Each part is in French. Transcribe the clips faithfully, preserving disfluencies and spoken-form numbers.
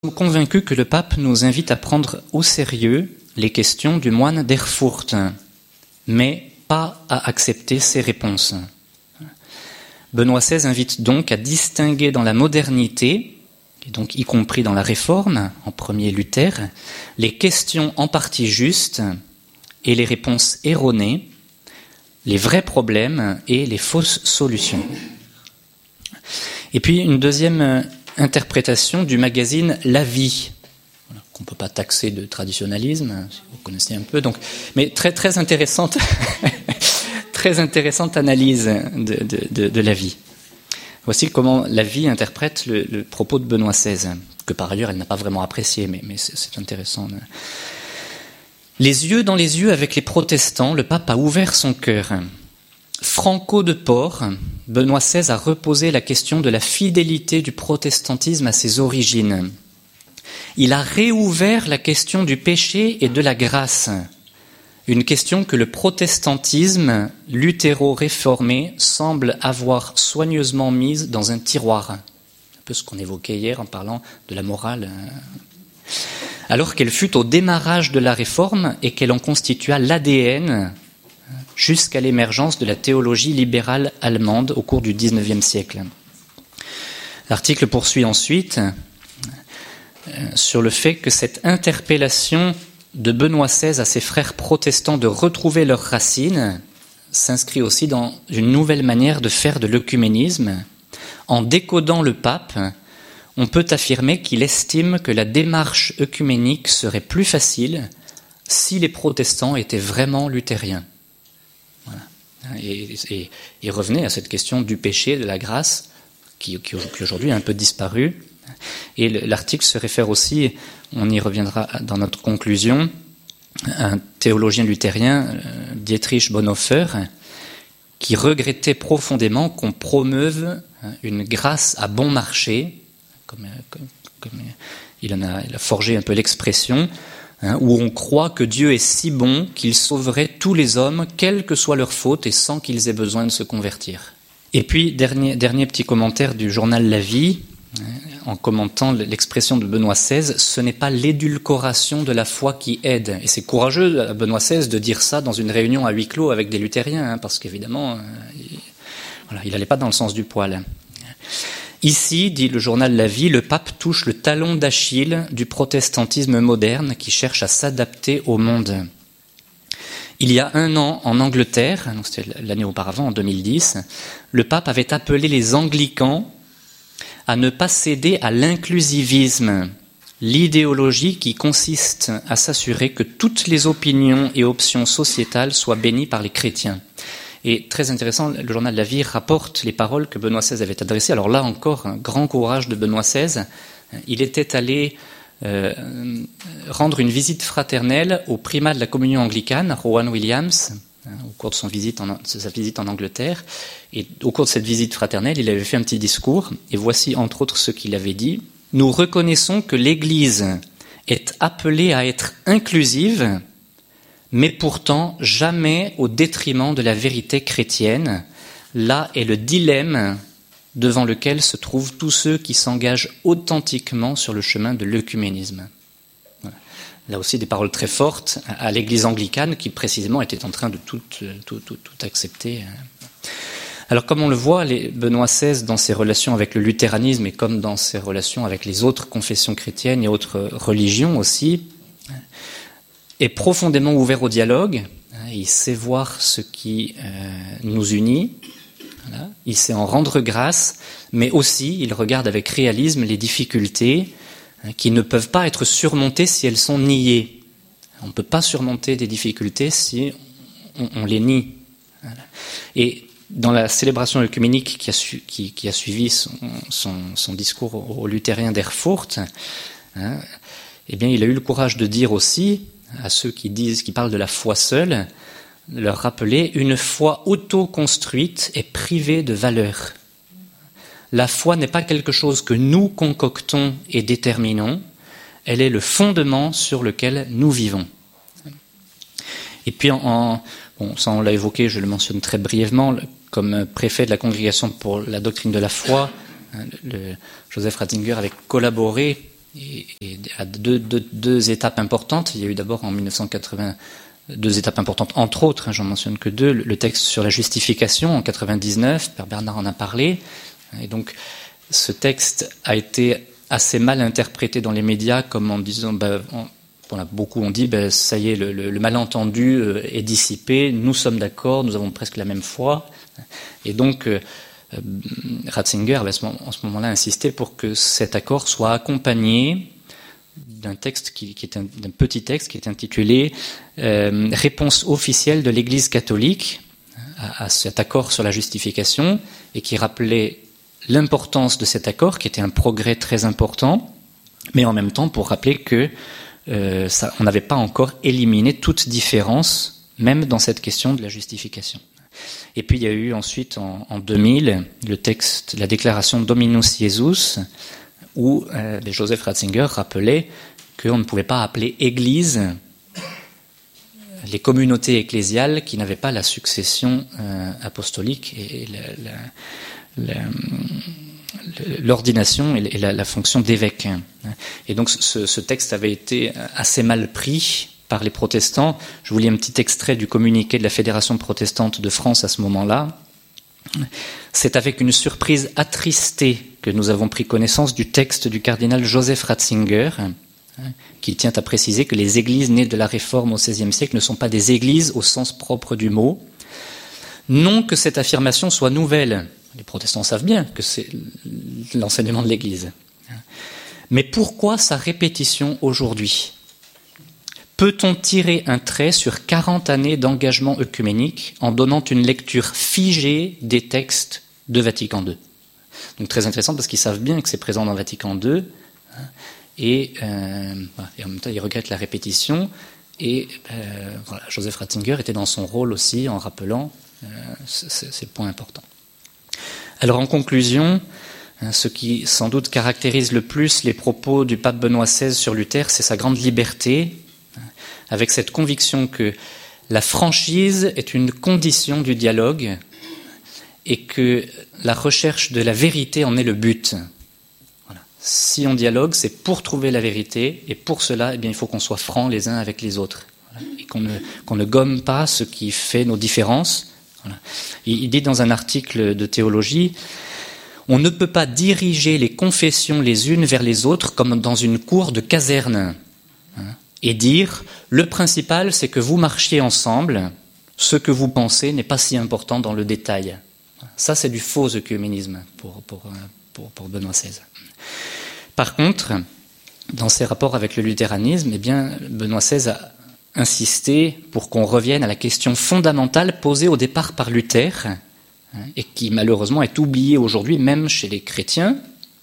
Nous sommes convaincus que le pape nous invite à prendre au sérieux les questions du moine d'Erfurt, mais pas à accepter ses réponses. Benoît seize invite donc à distinguer dans la modernité, et donc y compris dans la Réforme, en premier Luther, les questions en partie justes et les réponses erronées, les vrais problèmes et les fausses solutions. Et puis une deuxième interprétation du magazine La Vie, qu'on ne peut pas taxer de traditionnalisme, si vous connaissez un peu, donc, mais très, très intéressante, très intéressante analyse de, de, de, de La Vie. Voici comment La Vie interprète le, le propos de Benoît seize, que par ailleurs elle n'a pas vraiment apprécié, mais, mais c'est, c'est intéressant. Les yeux dans les yeux avec les protestants, le pape a ouvert son cœur. Franco de Port, Benoît seize a reposé la question de la fidélité du protestantisme à ses origines. Il a réouvert la question du péché et de la grâce, une question que le protestantisme luthéro-réformé semble avoir soigneusement mise dans un tiroir. Un peu ce qu'on évoquait hier en parlant de la morale. Alors qu'elle fut au démarrage de la réforme et qu'elle en constitua l'A D N jusqu'à l'émergence de la théologie libérale allemande au cours du dix-neuvième siècle. L'article poursuit ensuite sur le fait que cette interpellation de Benoît seize à ses frères protestants de retrouver leurs racines s'inscrit aussi dans une nouvelle manière de faire de l'œcuménisme. En décodant le pape, on peut affirmer qu'il estime que la démarche œcuménique serait plus facile si les protestants étaient vraiment luthériens. Voilà. Et, et, et revenez à cette question du péché, de la grâce, qui, qui, qui aujourd'hui a un peu disparu. Et l'article se réfère aussi, on y reviendra dans notre conclusion, à un théologien luthérien, Dietrich Bonhoeffer, qui regrettait profondément qu'on promeuve une grâce à bon marché, comme, comme, comme il en a, il a forgé un peu l'expression, hein, où on croit que Dieu est si bon qu'il sauverait tous les hommes, quelle que soit leur faute, et sans qu'ils aient besoin de se convertir. Et puis, dernier, dernier petit commentaire du journal La Vie, en commentant l'expression de Benoît seize, ce n'est pas l'édulcoration de la foi qui aide. Et c'est courageux à Benoît seize de dire ça dans une réunion à huis clos avec des luthériens, hein, parce qu'évidemment, euh, il, voilà, il n'allait pas dans le sens du poil. Ici, dit le journal La Vie, le pape touche le talon d'Achille du protestantisme moderne qui cherche à s'adapter au monde. Il y a un an, en Angleterre, donc c'était l'année auparavant, en deux mille dix, le pape avait appelé les anglicans à ne pas céder à l'inclusivisme, l'idéologie qui consiste à s'assurer que toutes les opinions et options sociétales soient bénies par les chrétiens. Et très intéressant, le journal La Vie rapporte les paroles que Benoît seize avait adressées. Alors là encore, un grand courage de Benoît seize. Il était allé euh, rendre une visite fraternelle au primat de la communion anglicane, Rowan Williams, au cours de, son visite en, de sa visite en Angleterre. Et au cours de cette visite fraternelle, il avait fait un petit discours. Et voici entre autres ce qu'il avait dit. « Nous reconnaissons que l'Église est appelée à être inclusive, mais pourtant jamais au détriment de la vérité chrétienne. Là est le dilemme devant lequel se trouvent tous ceux qui s'engagent authentiquement sur le chemin de l'œcuménisme. » Voilà. Là aussi des paroles très fortes à l'Église anglicane qui précisément était en train de tout, tout, tout, tout accepter. Alors comme on le voit, les Benoît seize dans ses relations avec le luthéranisme et comme dans ses relations avec les autres confessions chrétiennes et autres religions aussi, est profondément ouvert au dialogue. Il sait voir ce qui euh, nous unit. Voilà. Il sait en rendre grâce, mais aussi il regarde avec réalisme les difficultés hein, qui ne peuvent pas être surmontées si elles sont niées. On ne peut pas surmonter des difficultés si on, on les nie. Voilà. Et dans la célébration œcuménique qui a, su, qui, qui a suivi son, son, son discours aux luthériens d'Erfurt, hein, eh bien, il a eu le courage de dire aussi à ceux qui disent, qui parlent de la foi seule, de leur rappeler une foi auto-construite et privée de valeur. La foi n'est pas quelque chose que nous concoctons et déterminons, elle est le fondement sur lequel nous vivons. Et puis, en, en, bon, ça on l'a évoqué, je le mentionne très brièvement, comme préfet de la Congrégation pour la doctrine de la foi, le, le Joseph Ratzinger avait collaboré et, et à deux, deux, deux étapes importantes. Il y a eu d'abord en mille neuf cent quatre-vingts deux étapes importantes, entre autres, hein, j'en mentionne que deux, le texte sur la justification en quatre-vingt-dix-neuf, Père Bernard en a parlé, et donc ce texte a été assez mal interprété dans les médias comme en disant, ben, on, voilà, beaucoup ont dit, ben, ça y est, le, le, le malentendu euh, est dissipé, nous sommes d'accord, nous avons presque la même foi, et donc euh, Ratzinger avait en ce moment-là insisté pour que cet accord soit accompagné d'un texte qui, qui est un, d'un petit texte qui est intitulé euh, « Réponse officielle de l'Église catholique » à, à cet accord sur la justification, et qui rappelait l'importance de cet accord, qui était un progrès très important, mais en même temps pour rappeler que euh, ça, on n'avait pas encore éliminé toute différence, même dans cette question de la justification. Et puis il y a eu ensuite en, en deux mille le texte, la déclaration Dominus Jesus, où euh, Joseph Ratzinger rappelait qu'on ne pouvait pas appeler Église les communautés ecclésiales qui n'avaient pas la succession euh, apostolique et la, la, la, l'ordination et la, la fonction d'évêque. Et donc ce, ce texte avait été assez mal pris par les protestants. Je vous lis un petit extrait du communiqué de la Fédération protestante de France à ce moment-là. C'est avec une surprise attristée que nous avons pris connaissance du texte du cardinal Joseph Ratzinger, qui tient à préciser que les églises nées de la Réforme au seizième siècle ne sont pas des églises au sens propre du mot. Non que cette affirmation soit nouvelle. Les protestants savent bien que c'est l'enseignement de l'Église. Mais pourquoi sa répétition aujourd'hui ? Peut-on tirer un trait sur quarante années d'engagement œcuménique en donnant une lecture figée des textes de Vatican deux ? Donc très intéressant parce qu'ils savent bien que c'est présent dans Vatican deux, hein, et, euh, et en même temps ils regrettent la répétition, et euh, voilà, Joseph Ratzinger était dans son rôle aussi en rappelant euh, ces, ces points importants. Alors en conclusion, hein, ce qui sans doute caractérise le plus les propos du pape Benoît seize sur Luther, c'est sa grande liberté, avec cette conviction que la franchise est une condition du dialogue et que la recherche de la vérité en est le but. Voilà. Si on dialogue, c'est pour trouver la vérité, et pour cela, eh bien, il faut qu'on soit francs les uns avec les autres, voilà, et qu'on ne, qu'on ne gomme pas ce qui fait nos différences. Voilà. Il, il dit dans un article de théologie, « On ne peut pas diriger les confessions les unes vers les autres comme dans une cour de caserne. Hein, et dire, le principal, c'est que vous marchiez ensemble, ce que vous pensez n'est pas si important dans le détail. » Ça, c'est du faux œcuménisme pour, pour, pour, pour Benoît seize. Par contre, dans ses rapports avec le luthéranisme, eh bien, Benoît seize a insisté pour qu'on revienne à la question fondamentale posée au départ par Luther, et qui malheureusement est oubliée aujourd'hui, même chez les chrétiens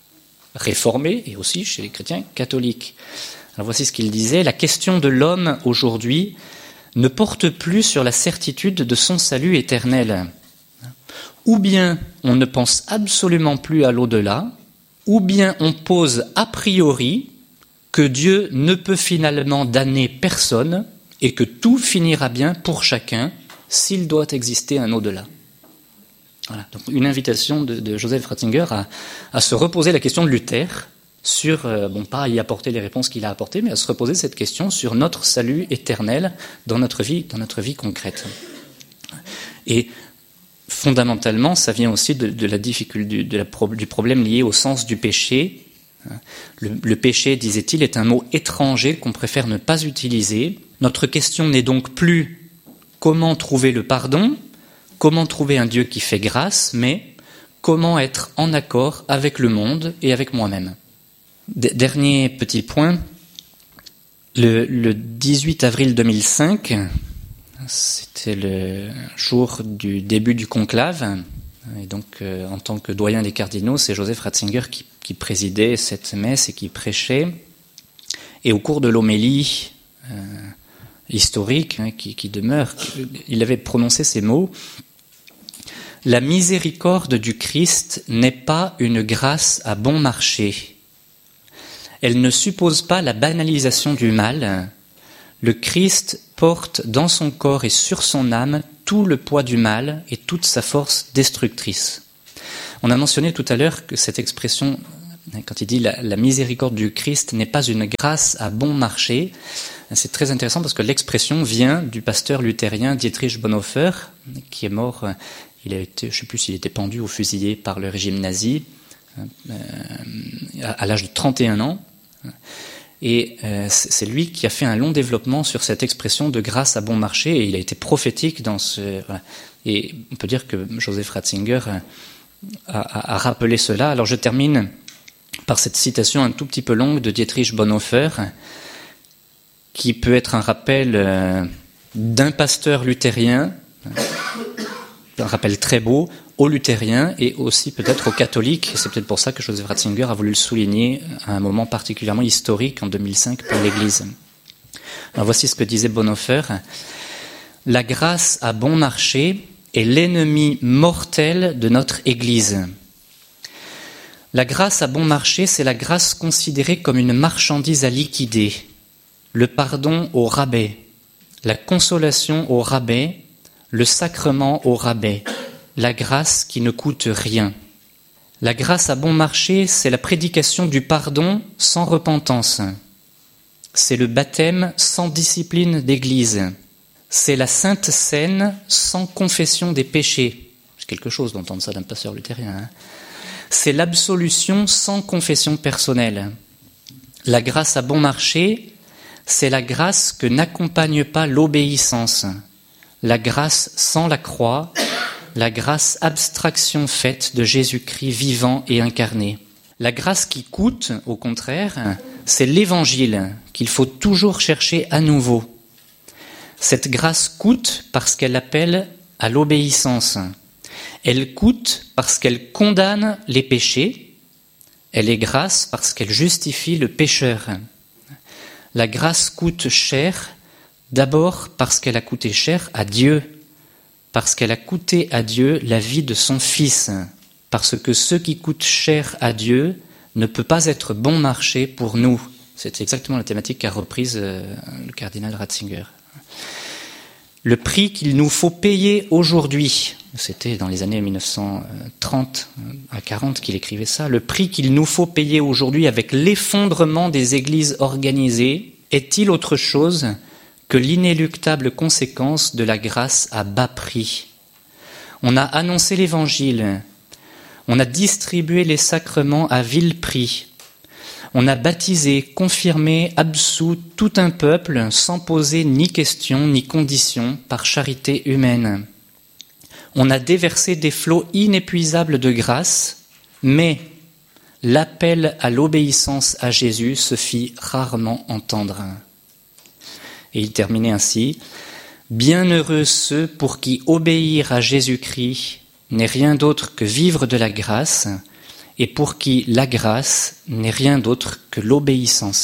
réformés et aussi chez les chrétiens catholiques. Alors voici ce qu'il disait, « La question de l'homme aujourd'hui ne porte plus sur la certitude de son salut éternel. Ou bien on ne pense absolument plus à l'au-delà, ou bien on pose a priori que Dieu ne peut finalement damner personne et que tout finira bien pour chacun s'il doit exister un au-delà. » Voilà, donc une invitation de, de Joseph Ratzinger à, à se reposer la question de Luther sur, euh, bon, pas à y apporter les réponses qu'il a apportées, mais à se reposer cette question sur notre salut éternel dans notre vie, dans notre vie concrète. Et fondamentalement, ça vient aussi de, de la difficulté, de la, du problème lié au sens du péché. Le, le péché, disait-il, est un mot étranger qu'on préfère ne pas utiliser. Notre question n'est donc plus comment trouver le pardon, comment trouver un Dieu qui fait grâce, mais comment être en accord avec le monde et avec moi-même. D- dernier petit point, le, le dix-huit avril deux mille cinq, c'était le jour du début du conclave, et donc euh, en tant que doyen des cardinaux, c'est Joseph Ratzinger qui, qui présidait cette messe et qui prêchait, et au cours de l'homélie euh, historique hein, qui, qui demeure, il avait prononcé ces mots: « La miséricorde du Christ n'est pas une grâce à bon marché. Elle ne suppose pas la banalisation du mal. Le Christ porte dans son corps et sur son âme tout le poids du mal et toute sa force destructrice. » On a mentionné tout à l'heure que cette expression Quand il dit la, la miséricorde du Christ n'est pas une grâce à bon marché, c'est très intéressant parce que l'expression vient du pasteur luthérien Dietrich Bonhoeffer, qui est mort, il a été, je ne sais plus s'il était pendu ou fusillé par le régime nazi, euh, à l'âge de trente et un ans. Et euh, c'est lui qui a fait un long développement sur cette expression de grâce à bon marché, et il a été prophétique dans ce... Voilà. Et on peut dire que Joseph Ratzinger a, a, a rappelé cela. Alors je termine par cette citation un tout petit peu longue de Dietrich Bonhoeffer, qui peut être un rappel euh, d'un pasteur luthérien, un rappel très beau, aux luthériens et aussi peut-être aux catholiques. C'est peut-être pour ça que Joseph Ratzinger a voulu le souligner à un moment particulièrement historique en deux mille cinq pour l'Église. Alors voici ce que disait Bonhoeffer. « La grâce à bon marché est l'ennemi mortel de notre Église. La grâce à bon marché, c'est la grâce considérée comme une marchandise à liquider, le pardon au rabais, la consolation au rabais, le sacrement au rabais, la grâce qui ne coûte rien. La grâce à bon marché, c'est la prédication du pardon sans repentance. C'est le baptême sans discipline d'église. C'est la Sainte Seine sans confession des péchés. C'est quelque chose d'entendre ça d'un pasteur luthérien. Hein. C'est l'absolution sans confession personnelle. La grâce à bon marché, c'est la grâce que n'accompagne pas l'obéissance. La grâce sans la croix, la grâce abstraction faite de Jésus-Christ vivant et incarné. La grâce qui coûte, au contraire, c'est l'évangile qu'il faut toujours chercher à nouveau. Cette grâce coûte parce qu'elle appelle à l'obéissance. Elle coûte parce qu'elle condamne les péchés. Elle est grâce parce qu'elle justifie le pécheur. La grâce coûte cher, d'abord parce qu'elle a coûté cher à Dieu, parce qu'elle a coûté à Dieu la vie de son Fils, parce que ce qui coûte cher à Dieu ne peut pas être bon marché pour nous. C'est exactement la thématique qu'a reprise le cardinal Ratzinger. Le prix qu'il nous faut payer aujourd'hui, c'était dans les années mille neuf cent trente à quarante qu'il écrivait ça, le prix qu'il nous faut payer aujourd'hui avec l'effondrement des églises organisées est-il autre chose que l'inéluctable conséquence de la grâce à bas prix? On a annoncé l'évangile, on a distribué les sacrements à vil prix, on a baptisé, confirmé, absous tout un peuple sans poser ni question ni condition par charité humaine. On a déversé des flots inépuisables de grâce, mais l'appel à l'obéissance à Jésus se fit rarement entendre. Et il terminait ainsi, « Bienheureux ceux pour qui obéir à Jésus-Christ n'est rien d'autre que vivre de la grâce, et pour qui la grâce n'est rien d'autre que l'obéissance. »